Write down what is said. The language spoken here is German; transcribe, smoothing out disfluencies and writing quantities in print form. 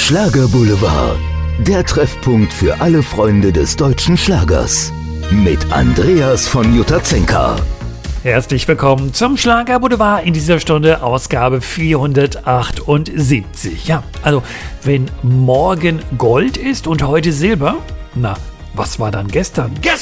Schlager Boulevard, der Treffpunkt für alle Freunde des deutschen Schlagers. Mit Andreas von Jutazenka. Herzlich willkommen zum Schlager Boulevard in dieser Stunde, Ausgabe 478. Ja, also wenn morgen Gold ist und heute Silber, na, was war dann gestern?